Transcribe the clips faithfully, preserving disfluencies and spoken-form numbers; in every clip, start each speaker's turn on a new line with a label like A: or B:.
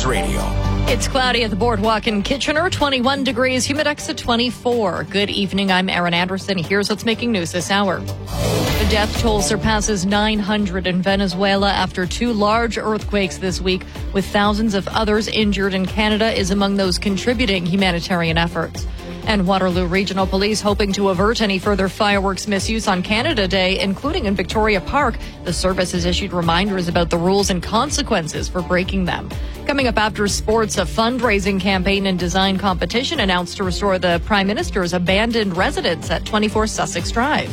A: News Radio.
B: It's cloudy at the boardwalk in Kitchener, twenty-one degrees, Humidex at twenty-four. Good evening, I'm Erin Anderson. Here's what's making news this hour. The death toll surpasses nine hundred in Venezuela after two large earthquakes this week, with thousands of others injured, and Canada is among those contributing humanitarian efforts. And Waterloo Regional Police hoping to avert any further fireworks misuse on Canada Day, including in Victoria Park. The service has issued reminders about the rules and consequences for breaking them. Coming up after sports, a fundraising campaign and design competition announced to restore the Prime Minister's abandoned residence at twenty-four Sussex Drive.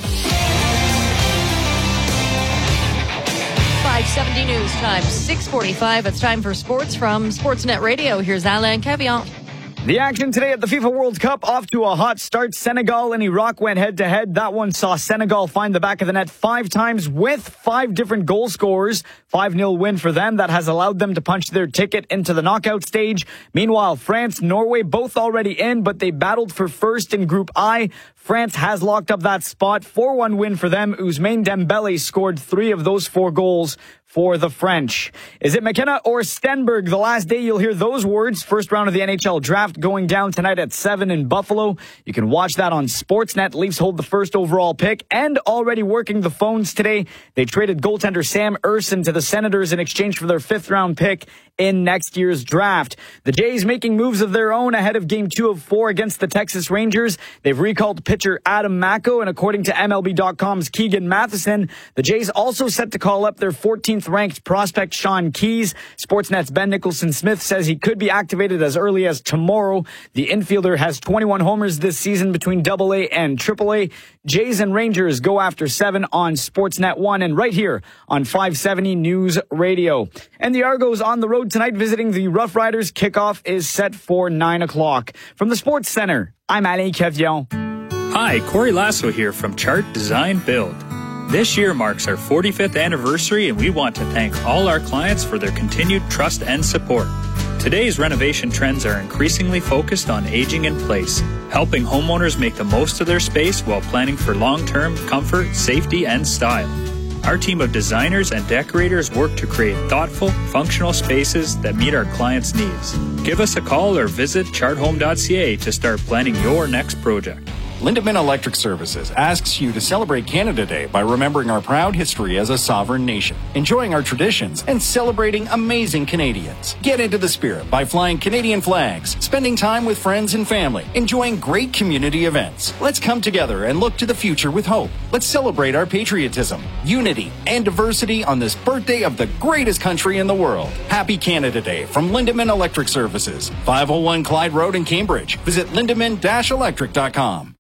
B: five seventy News Time, six forty-five. It's time for sports from Sportsnet Radio. Here's Alain Cavion.
C: The action today at the FIFA World Cup off to a hot start. Senegal and Iraq went head-to-head. That one saw Senegal find the back of the net five times with five different goal scorers. five nil win for them. That has allowed them to punch their ticket into the knockout stage. Meanwhile, France, Norway, both already in, but they battled for first in Group I. France has locked up that spot. four one win for them. Ousmane Dembele scored three of those four goals for the French. Is it McKenna or Stenberg? The last day you'll hear those words. First round of the N H L draft going down tonight at seven in Buffalo. You can watch that on Sportsnet. Leafs hold the first overall pick and already working the phones today. They traded goaltender Sam Ersson to the Senators in exchange for their fifth round pick in next year's draft. The Jays making moves of their own ahead of game two of four against the Texas Rangers. They've recalled pitcher Adam Macko, and according to M L B dot com's Keegan Matheson, the Jays also set to call up their fourteenth ranked prospect Sean Keys. Sportsnet's Ben Nicholson-Smith says he could be activated as early as tomorrow. The infielder has twenty-one homers this season between double A and triple A. Jays and Rangers go after seven on Sportsnet one and right here on five seventy News Radio. And the Argos on the road tonight visiting the Rough Riders. Kickoff is set for nine o'clock. From the Sports Center, I'm Alain Cavion.
D: Hi, Corey Lasso here from Chart Design Build. This year marks our forty-fifth anniversary, and we want to thank all our clients for their continued trust and support. Today's renovation trends are increasingly focused on aging in place, helping homeowners make the most of their space while planning for long-term comfort, safety, and style. Our team of designers and decorators work to create thoughtful, functional spaces that meet our clients' needs. Give us a call or visit chart home dot c a to start planning your next project.
E: Lindemann Electric Services asks you to celebrate Canada Day by remembering our proud history as a sovereign nation, enjoying our traditions, and celebrating amazing Canadians. Get into the spirit by flying Canadian flags, spending time with friends and family, enjoying great community events. Let's come together and look to the future with hope. Let's celebrate our patriotism, unity, and diversity on this birthday of the greatest country in the world. Happy Canada Day from Lindemann Electric Services, five oh one Clyde Road in Cambridge. Visit lindemann dash electric dot com.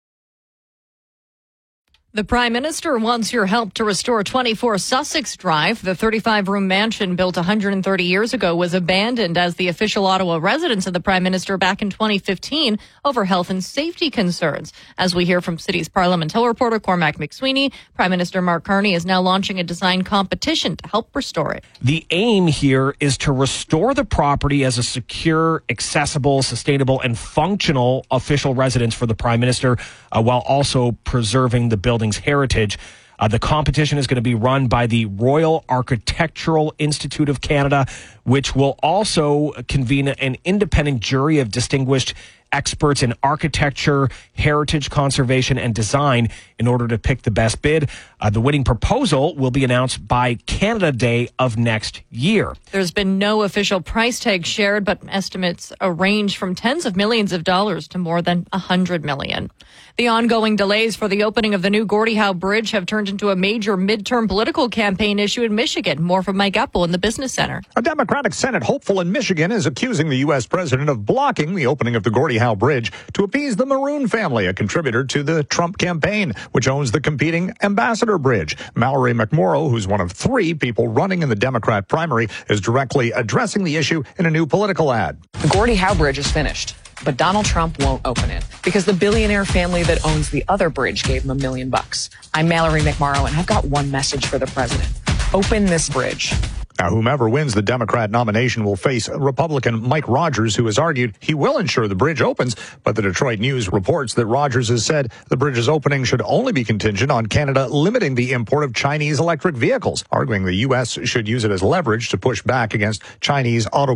B: The Prime Minister wants your help to restore twenty-four Sussex Drive. The thirty-five room mansion built one hundred thirty years ago was abandoned as the official Ottawa residence of the Prime Minister back in twenty fifteen over health and safety concerns. As we hear from City's Parliament Hill reporter Cormac McSweeney, Prime Minister Mark Carney is now launching a design competition to help restore it.
F: The aim here is to restore the property as a secure, accessible, sustainable, and functional official residence for the Prime Minister, uh, while also preserving the building's heritage. Uh, the competition is going to be run by the Royal Architectural Institute of Canada, which will also convene an independent jury of distinguished experts in architecture, heritage conservation, and design in order to pick the best bid. Uh, the winning proposal will be announced by Canada Day of next year.
B: There's been no official price tag shared, but estimates range from tens of millions of dollars to more than a hundred million. The ongoing delays for the opening of the new Gordie Howe Bridge have turned into a major midterm political campaign issue in Michigan. More from Mike Epple in the Business Center.
G: A Democratic Senate hopeful in Michigan is accusing the U S president of blocking the opening of the Gordie Howe Bridge to appease the Maroon family, a contributor to the Trump campaign, which owns the competing Ambassador Bridge. Mallory McMorrow, who's one of three people running in the Democrat primary, is directly addressing the issue in a new political ad.
H: The Gordie Howe Bridge is finished, but Donald Trump won't open it because the billionaire family that owns the other bridge gave him a million bucks. I'm Mallory McMorrow, and I've got one message for the president. Open this bridge.
G: Now, whomever wins the Democrat nomination will face Republican Mike Rogers, who has argued he will ensure the bridge opens. But the Detroit News reports that Rogers has said the bridge's opening should only be contingent on Canada limiting the import of Chinese electric vehicles, arguing the U S should use it as leverage to push back against Chinese auto